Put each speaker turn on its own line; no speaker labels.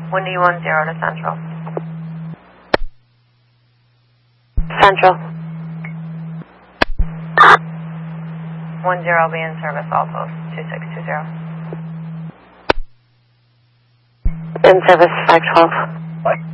Windy 10 to Central. Central. 10 will be in service, Altos 2620. In service 512.